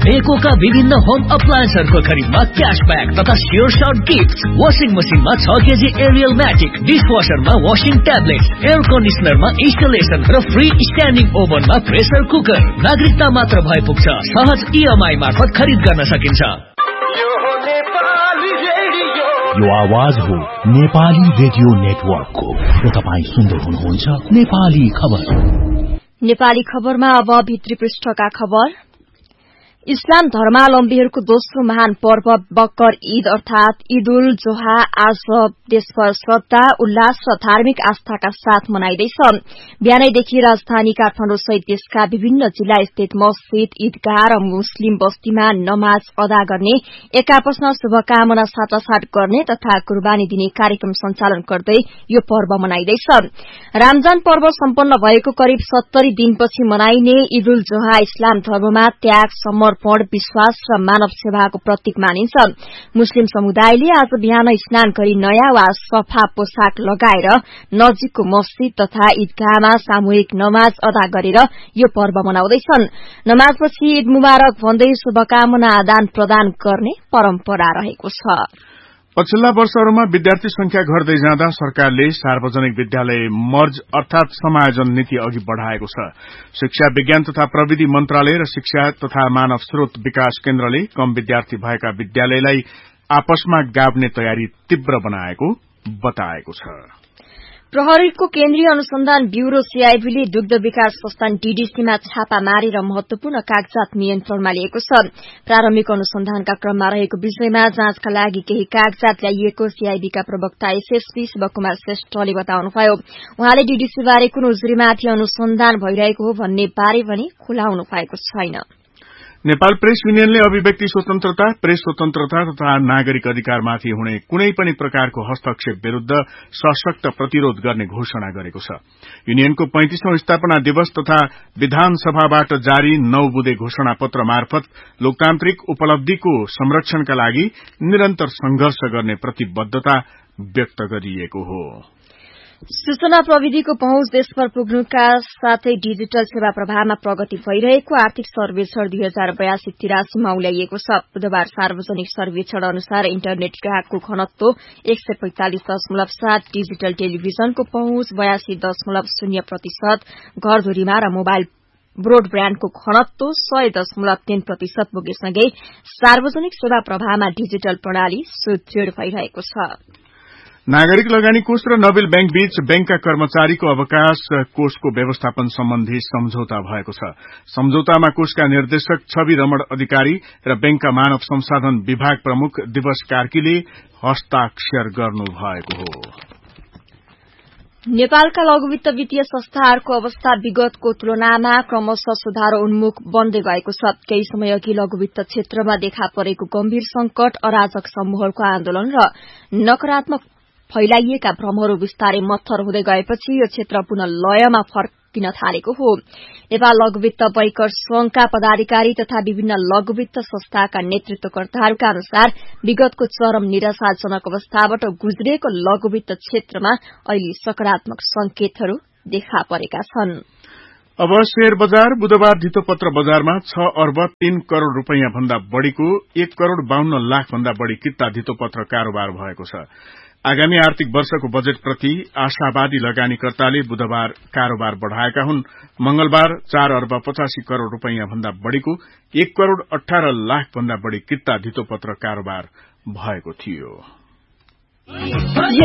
बेकोका विभिन्न होम अप्लायन्सहरूको खरिदमा क्याशब्याक तथा स्योर सर्ट गिफ्ट। वाशिङ मसिनमा 6 KG Ariel म्याटिक, डिशवाशरमा washing tablet, air कन्डिसनरमा installation र फ्री स्ट्यान्डिङ ओभनमा प्रेसर कुकर। नागरिकता मात्र भए पुग्छ। सहज EMI मार्फत खरिद गर्न सकिन्छ। यो आवाज हो नेपाली रेडियो नेटवर्कको र तपाईं सुन्दै हुनुहुन्छ नेपाली खबर। नेपाली खबरमा अब भित्री पृष्ठका खबर। इस्लाम धर्मावलम्बीहरूको दोस्रो महान पर्व बकर ईद अर्थात ईद उल जोहा आज देशभर श्रद्धा, उल्लास र धार्मिक आस्थाका साथ मनाइँदैछ। बिहानैदेखि राजधानी काठमाडौँ सहित देशका विभिन्न जिल्ला स्थित मस्जिद, ईदगाह र मुस्लिम बस्तीमा नमाज अदा गर्ने, एक आपसमा शुभकामना साटासाट गर्ने तथा कुर्बानी दिने कार्यक्रम सञ्चालन गर्दै यो पर्व मनाइँदैछ। रमजान पर्व सम्पन्न भएको करिब 70 दिनपछि मनाइने ईद उल जोहा इस्लाम धर्ममा त्याग, समर्पण, विश्वास र मानव सेवाको प्रतीक मानिन्छ। मुस्लिम समुदायले आज बिहान स्नान गरी नयाँ वा सफा पोसाक लगाएर नजिकको मस्जिद तथा ईदगाहमा सामूहिक नमाज अदा गरेर यो पर्व मनाउँदैछन्। नमाजपछि ईद मुबारक भन्दै शुभकामना आदान प्रदान गर्ने परम्परा रहेको छ। पछिल्ला वर्षहरूमा विद्यार्थी संख्या घट्दै जाँदा सरकारले सार्वजनिक विद्यालय मर्ज अर्थात समायोजन नीति अघि बढ़ाएको छ। शिक्षा विज्ञान तथा प्रविधि मन्त्रालय र शिक्षा तथा मानव स्रोत विकास केन्द्रले कम विद्यार्थी भएका विद्यालयलाई आपसमा गाभ्ने तयारी तीव्र बनाएको बताएको छ। प्रहरीको केन्द्रीय अनुसन्धान ब्यूरो सीआईबीले दुग्ध विकास संस्थान डीडीसीमा छापा मारेर महत्वपूर्ण कागजात नियन्त्रणमा लिएको छ। प्रारम्भिक अनुसन्धानका क्रममा रहेको विषयमा जाँचका लागि केही कागजात ल्याइएको सीआईबीका प्रवक्ता एसएसपी शिवकुमार श्रेष्ठले बताउनुभयो। उहाँले डीडीसीबारे कुन उजुरीमाथि अनुसन्धान भइरहेको हो भन्ने बारे पनि खुलाउनु भएको छैन। नेपाल प्रेस युनियनले अभिव्यक्ति स्वतन्त्रता, प्रेस स्वतन्त्रता तथा नागरिक अधिकारमाथि हुने कुनै पनि प्रकारको हस्तक्षेप विरूद्ध सशक्त प्रतिरोध गर्ने घोषणा गरेको छ। युनियनको 35औं स्थापना दिवस तथा विधानसभाबाट जारी 9 बुँदे घोषणा पत्र मार्फत लोकतान्त्रिक उपलब्धिको संरक्षणका लागि निरन्तर संघर्ष गर्ने प्रतिबद्धता व्यक्त गरिएको हो। सूचना प्रविधिको पहुँच देशभर पुग्नुका साथै डिजिटल सेवा प्रभावमा प्रगति भइरहेको आर्थिक सर्वेक्षण 2082-83 मा उल्याइएको छ। बुधबार सार्वजनिक सर्वेक्षण अनुसार इन्टरनेट ग्राहकको घनत्व 145.7, डिजिटल टेलिभिजनको पहुँच 82.0%, घरधुरीमा र मोबाइल ब्रोडब्याण्डको घनत्व 100.3% पुगेसँगै सार्वजनिक सेवा प्रभावमा डिजिटल प्रणाली सुदृढ़ भइरहेको छ। नागरिक लगानी कोष र नोबेल बैंक बीच बैंकका कर्मचारीको अवकाश कोषको व्यवस्थापन सम्बन्धी सम्झौता भएको छ। सम्झौतामा कोषका निर्देशक छवि रमण अधिकारी र बैंकका मानव संसाधन विभाग प्रमुख दिवस कार्कीले हस्ताक्षर गर्नुभएको हो। नेपालका लघुवित्त वित्तीय संस्थाहरूको अवस्था विगतको तुलनामा क्रमशः सुधार उन्मुख बन्दै गएको छ। केही समयअघि लघुवित्त क्षेत्रमा देखा परेको गम्भीर संकट, अराजक समूहहरूको आन्दोलन र नकारात्मक फैलाइएका भ्रमहरू विस्तारै मत्थर हुँदै गएपछि यो क्षेत्र पुनः लयमा फर्किन थालेको हो। नेपाल लघुवित्त बैंकर संघका पदाधिकारी तथा विभिन्न लघुवित्त संस्थाका नेतृत्वकर्ताहरूका अनुसार विगतको चरम निराशाजनक अवस्थाबाट गुज्रिएको लघुवित्त क्षेत्रमा अहिले सकारात्मक संकेतहरू देखा परेका छन्। अब शेयर बजार। बुधबार धितोपत्र बजारमा 6 अर्ब 3 करोड़ रूपैयाँ भन्दा बढ़ीको 1 करोड़ 52 लाख भन्दा बढ़ी किता धितोपत्र कारोबार भएको छ। आगामी आर्थिक वर्षको बजेटप्रति आशावादी लगानीकर्ताले बुधबार कारोबार बढ़ाएका हुन्। मंगलबार 4 अर्ब 85 करोड़ रूपैयाँ भन्दा बढ़ीको 1 करोड़ 18 लाख भन्दा बढ़ी किता धितोपत्र कारोबार भएको थियो।